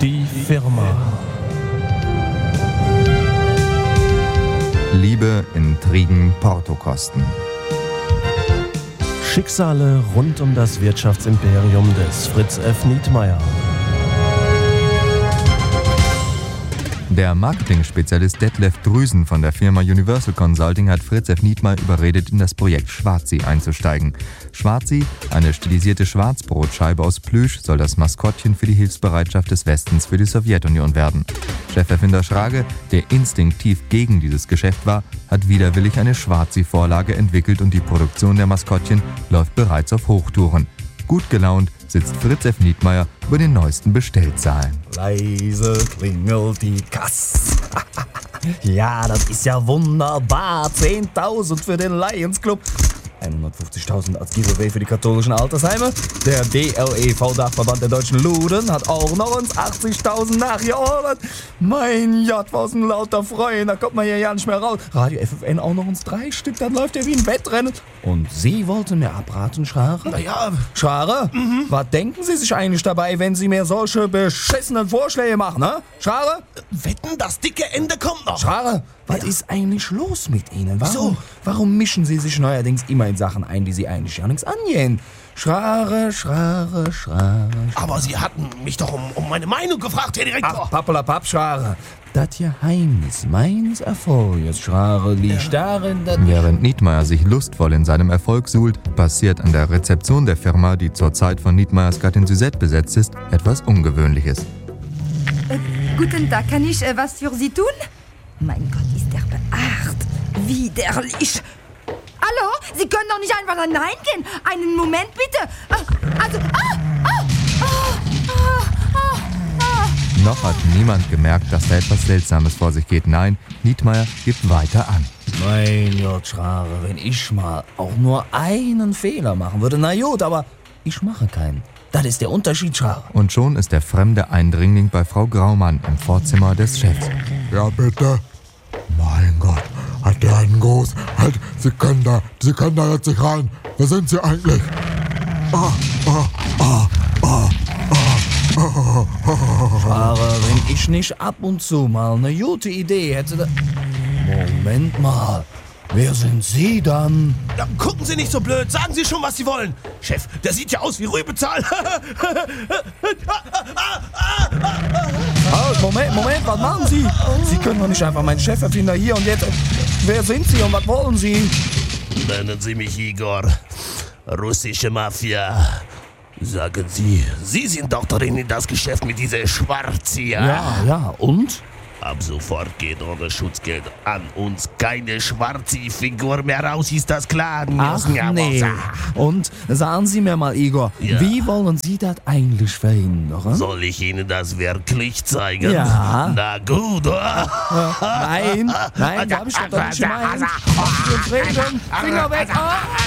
Die Firma. Liebe, Intrigen, Portokosten. Schicksale rund um das Wirtschaftsimperium des Fritz F. Nietmeyer. Der Marketing-Spezialist Detlef Drüsen von der Firma Universal Consulting hat Fritz F. Nietmeyer überredet, in das Projekt Schwarzi einzusteigen. Schwarzi, eine stilisierte Schwarzbrotscheibe aus Plüsch, soll das Maskottchen für die Hilfsbereitschaft des Westens für die Sowjetunion werden. Cheferfinder Schrage, der instinktiv gegen dieses Geschäft war, hat widerwillig eine Schwarzi-Vorlage entwickelt und die Produktion der Maskottchen läuft bereits auf Hochtouren. Gut gelaunt sitzt Fritz F. Nietmeyer über den neuesten Bestellzahlen. Leise klingelt die Kasse. Ja, das ist ja wunderbar. 10.000 für den Lions Club. 150.000 als Giveaway für die katholischen Altersheime. Der DLEV-Dachverband der deutschen Luden hat auch noch uns 80.000 nachgeordert. Mein Gott, was ein lauter Freund, da kommt man hier ja nicht mehr raus. Radio FFN auch noch uns 3 Stück, dann läuft ja wie ein Wettrennen. Und Sie wollten mir abraten, Schrare? Naja, Schrare? Was denken Sie sich eigentlich dabei, wenn Sie mir solche beschissenen Vorschläge machen, ne? Schrare? wetten, das dicke Ende kommt noch. Schrare, was ist eigentlich los mit Ihnen? Wieso? Warum mischen Sie sich neuerdings immer in Sachen ein, die Sie eigentlich ja nichts angehen? Schrare. Aber Sie hatten mich doch um meine Meinung gefragt, Herr Direktor. Ach, Pappelapapp, Schrare. Das Geheimnis meines Erfolges, Schrare, liegt darin, dass... Während Nietmeyer sich lustvoll in seinem Erfolg suhlt, passiert an der Rezeption der Firma, die zur Zeit von Nietmeyers Gattin Suzette besetzt ist, etwas Ungewöhnliches. Guten Tag, kann ich was für Sie tun? Mein Gott, ist der beacht. Widerlich. Hallo? Sie können doch nicht einfach hineingehen. Einen Moment, bitte. Noch hat niemand gemerkt, dass da etwas Seltsames vor sich geht. Nein, Nietmeyer gibt weiter an. Mein Gott, Schrare, wenn ich mal auch nur einen Fehler machen würde, na gut, aber ich mache keinen. Das ist der Unterschied, Schrare. Und schon ist der fremde Eindringling bei Frau Graumann im Vorzimmer des Chefs. Ja, bitte. Mein Gott, hat der einen groß. Halt, Sie können da jetzt nicht rein. Wer sind Sie eigentlich? Schrare, wenn ich nicht ab und zu mal eine gute Idee hätte, da... Moment mal, wer sind Sie dann? Ja, gucken Sie nicht so blöd, sagen Sie schon, was Sie wollen. Chef, der sieht ja aus wie Rübezahl. Halt, Moment, was machen Sie? Sie können doch nicht einfach meinen Cheferfinder hier und jetzt... Wer sind Sie und was wollen Sie? Nennen Sie mich Igor. Russische Mafia. Sagen Sie, Sie sind doch drin in das Geschäft mit dieser Schwarzi, ja? Ja, und? Ab sofort geht ohne Schutzgeld an uns keine Schwarzi-Figur mehr raus, ist das klar? Ach nee. Und sagen Sie mir mal, Igor, Ja. wie wollen Sie das eigentlich verhindern? Soll ich Ihnen das wirklich zeigen? Ja. Na gut, Nein, da hab ich doch nicht gemeint. Finger weg!